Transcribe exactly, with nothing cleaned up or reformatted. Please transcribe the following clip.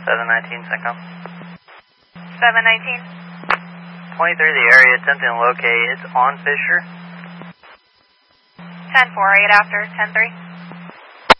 seven nineteen, Centcom. seven nineteen. twenty-three, the area attempting to locate. It's on Fisher. ten four, eight after, ten three.